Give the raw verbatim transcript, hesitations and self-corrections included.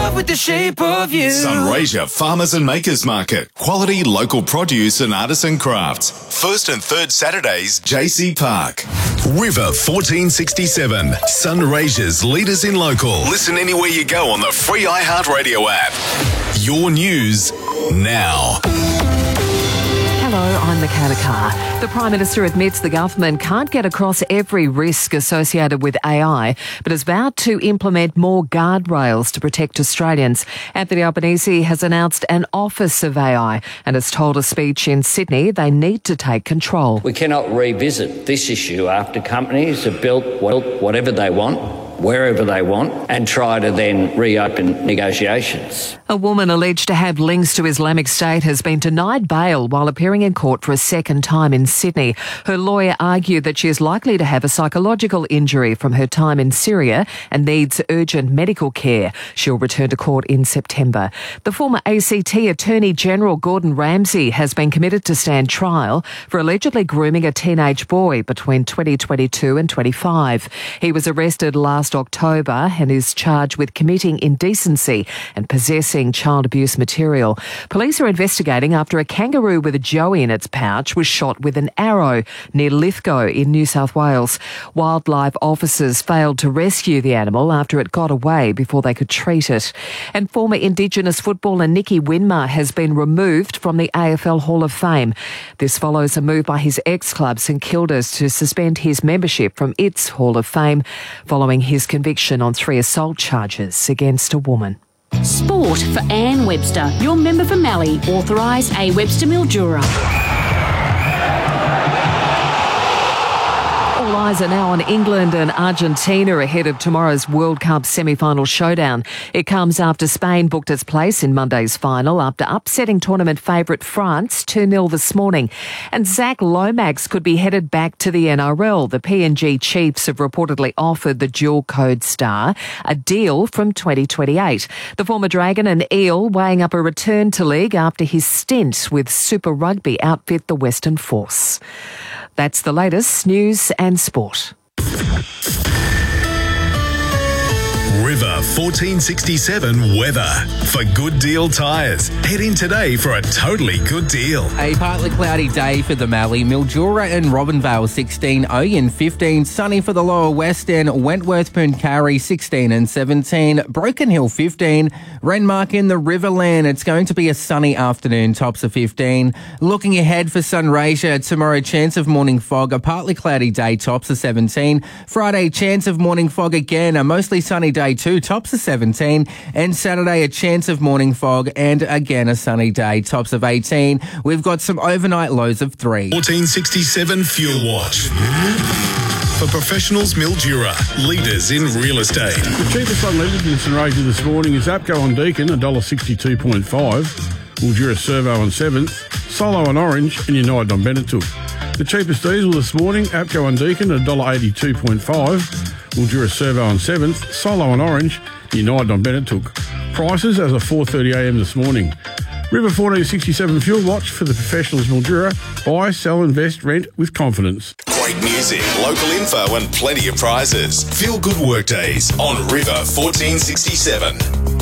with the shape of you. Sunraysia Farmers and Makers Market. Quality local produce and artisan crafts. First and third Saturdays, J C Park. River fourteen sixty-seven. Sunraysia's leaders in local. Listen anywhere you go on the free iHeartRadio app. Your news now. Hello, I'm Michaela Carr. The Prime Minister admits the government can't get across every risk associated with A I, but is vowed to implement more guardrails to protect Australians. Anthony Albanese has announced an Office of A I and has told a speech in Sydney they need to take control. We cannot revisit this issue after companies have built whatever they want, wherever they want, and try to then reopen negotiations. A woman alleged to have links to Islamic State has been denied bail while appearing in court for a second time in Sydney. Her lawyer argued that she is likely to have a psychological injury from her time in Syria and needs urgent medical care. She'll return to court in September. The former A C T Attorney General Gordon Ramsay has been committed to stand trial for allegedly grooming a teenage boy between twenty twenty-two and twenty-five. He was arrested last October and is charged with committing indecency and possessing child abuse material. Police are investigating after a kangaroo with a joey in its pouch was shot with an arrow near Lithgow in New South Wales. Wildlife officers failed to rescue the animal after it got away before they could treat it. And former Indigenous footballer Nicky Winmar has been removed from the A F L Hall of Fame. This follows a move by his ex-club St Kilda's to suspend his membership from its Hall of Fame following his conviction on three assault charges against a woman. Sport for Anne Webster, your member for Mallee, authorised A Webster Mildura. All eyes are now on England and Argentina ahead of tomorrow's World Cup semi-final showdown. It comes after Spain booked its place in Monday's final after upsetting tournament favourite France two nil this morning. And Zach Lomax could be headed back to the N R L. The P N G Chiefs have reportedly offered the dual-code star a deal from twenty twenty-eight. The former Dragon and Eel weighing up a return to league after his stint with Super Rugby outfit the Western Force. That's the latest news and sport. River fourteen sixty-seven weather. For Good Deal Tyres, head in today for a totally good deal. A partly cloudy day for the Mallee, Mildura and Robinvale sixteen, Oyen fifteen, sunny for the lower west end, Wentworth, Pooncarie sixteen and seventeen, Broken Hill fifteen, Renmark in the Riverland, it's going to be a sunny afternoon, tops of fifteen. Looking ahead for Sunraysia, tomorrow chance of morning fog, a partly cloudy day, tops of seventeen. Friday chance of morning fog again, a mostly sunny day too, tops of seventeen. And Saturday a chance of morning fog and again a sunny day, tops of eighteen. We've got some overnight lows of three. fourteen sixty-seven Fuel Watch. For professionals, Mildura, leaders in real estate. The cheapest unleaded in Sunraysia this morning is APCO on Deakin, one dollar sixty-two point five. Mildura Servo on seventh, Solo on Orange and United on Benettook. The cheapest diesel this morning, APCO on Deakin, one dollar eighty-two point five. Mildura Servo on seventh, Solo on Orange, United on Benettook. Prices as of four thirty a m this morning. River fourteen sixty-seven Fuel Watch for the professionals, Mildura. Buy, sell, invest, rent with confidence. Great music, local info and plenty of prizes. Feel good work days on River fourteen sixty-seven.